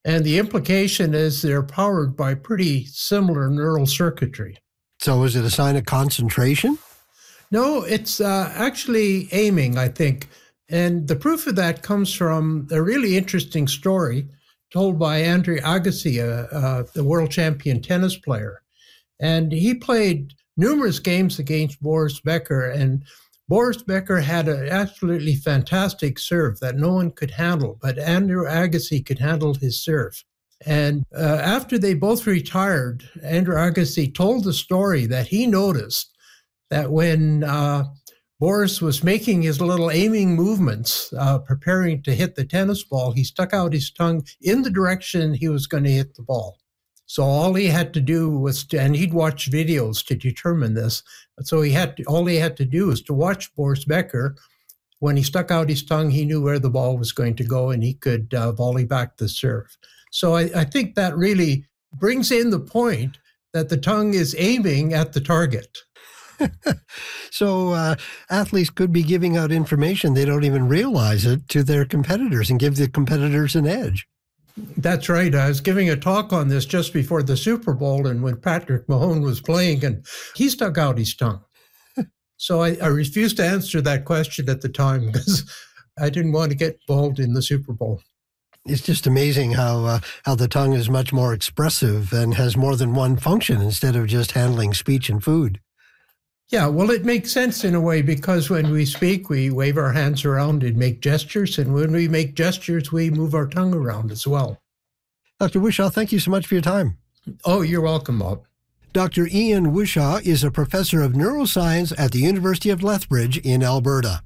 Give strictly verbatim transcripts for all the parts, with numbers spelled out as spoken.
And the implication is they're powered by pretty similar neural circuitry. So is it a sign of concentration? No, it's uh, actually aiming, I think. And the proof of that comes from a really interesting story told by Andre Agassi, uh, uh, the world champion tennis player. And he played numerous games against Boris Becker, and Boris Becker had an absolutely fantastic serve that no one could handle, but Andrew Agassi could handle his serve. And uh, after they both retired, Andrew Agassi told the story that he noticed that when uh, Boris was making his little aiming movements, uh, preparing to hit the tennis ball, he stuck out his tongue in the direction he was going to hit the ball. So all he had to do was, to, and he'd watch videos to determine this. So he had to, all he had to do was to watch Boris Becker. When he stuck out his tongue, he knew where the ball was going to go, and he could uh, volley back the serve. So I, I think that really brings in the point that the tongue is aiming at the target. So uh, athletes could be giving out information, they don't even realize it, to their competitors and give the competitors an edge. That's right. I was giving a talk on this just before the Super Bowl, and when Patrick Mahone was playing, and he stuck out his tongue. So I, I refused to answer that question at the time because I didn't want to get involved in the Super Bowl. It's just amazing how uh, how the tongue is much more expressive and has more than one function instead of just handling speech and food. Yeah, well, it makes sense in a way because when we speak, we wave our hands around and make gestures. And when we make gestures, we move our tongue around as well. Doctor Wishaw, thank you so much for your time. Oh, you're welcome, Bob. Doctor Ian Wishaw is a professor of neuroscience at the University of Lethbridge in Alberta.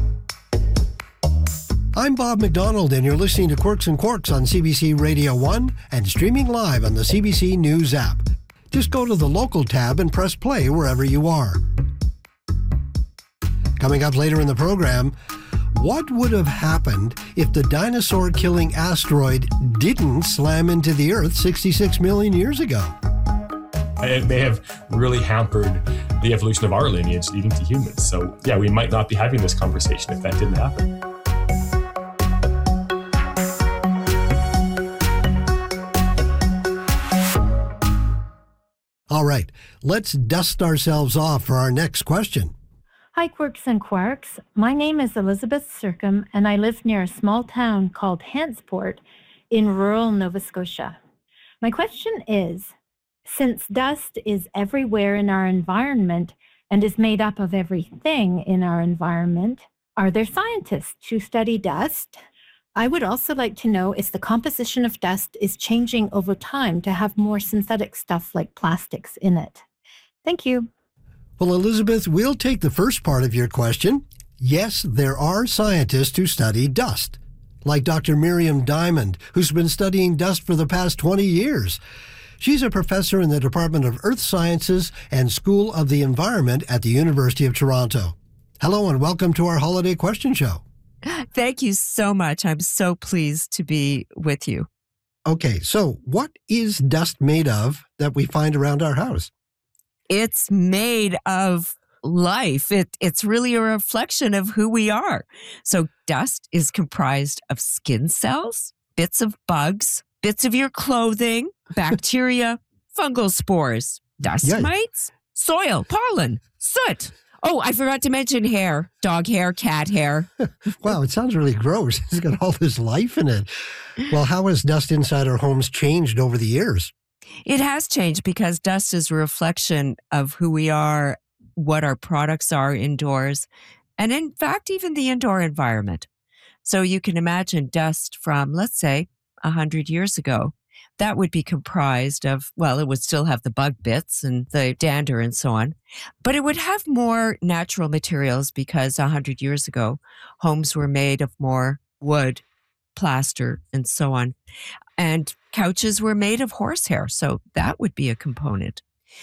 I'm Bob McDonald, and you're listening to Quirks and Quarks on C B C Radio one and streaming live on the C B C News app. Just go to the local tab and press play wherever you are. Coming up later in the program, what would have happened if the dinosaur-killing asteroid didn't slam into the Earth sixty-six million years ago? It may have really hampered the evolution of our lineage leading to humans. So yeah, we might not be having this conversation if that didn't happen. All right, let's dust ourselves off for our next question. Hi, Quirks and Quarks. My name is Elizabeth Sircom, and I live near a small town called Hantsport in rural Nova Scotia. My question is, since dust is everywhere in our environment and is made up of everything in our environment, are there scientists who study dust? I would also like to know if the composition of dust is changing over time to have more synthetic stuff like plastics in it. Thank you. Well, Elizabeth, we'll take the first part of your question. Yes, there are scientists who study dust, like Doctor Miriam Diamond, who's been studying dust for the past twenty years. She's a professor in the Department of Earth Sciences and School of the Environment at the University of Toronto. Hello and welcome to our Holiday Question Show. Thank you so much. I'm so pleased to be with you. Okay, so what is dust made of that we find around our house? It's made of life. It, it's really a reflection of who we are. So dust is comprised of skin cells, bits of bugs, bits of your clothing, bacteria, fungal spores, dust Yeah. mites, soil, pollen, soot. Oh, I forgot to mention hair, dog hair, cat hair. Wow, it sounds really gross. It's got all this life in it. Well, how has dust inside our homes changed over the years? It has changed because dust is a reflection of who we are, what our products are indoors, and in fact, even the indoor environment. So you can imagine dust from, let's say, one hundred years ago. That would be comprised of, well, it would still have the bug bits and the dander and so on, but it would have more natural materials because one hundred years ago, homes were made of more wood, plaster, and so on. And couches were made of horsehair, so that would be a component.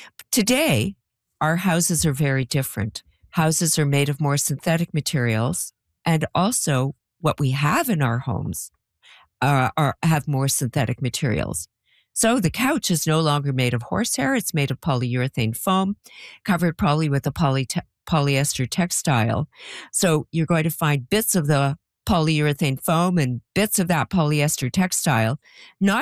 Today, our houses are very different. Houses are made of more synthetic materials, and also what we have in our homes Uh, are, have more synthetic materials. So the couch is no longer made of horsehair. It's made of polyurethane foam, covered probably with a poly polyester textile. So you're going to find bits of the polyurethane foam and bits of that polyester textile, not